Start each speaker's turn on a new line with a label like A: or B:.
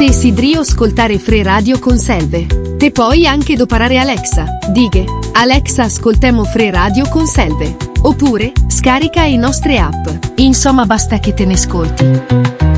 A: Desideri ascoltare Fre Radio con Selve? Te puoi anche doparare Alexa. Dighe: Alexa, ascoltemo Fre Radio con Selve. Oppure scarica le nostre app. Insomma, basta che te ne ascolti.